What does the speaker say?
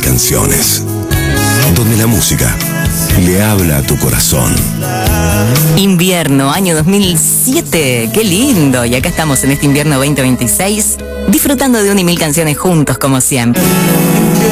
canciones. Donde la música le habla a tu corazón. Invierno, año 2007. ¡Qué lindo! Y acá estamos en este invierno 2026, disfrutando de 1 y 1000 canciones juntos, como siempre.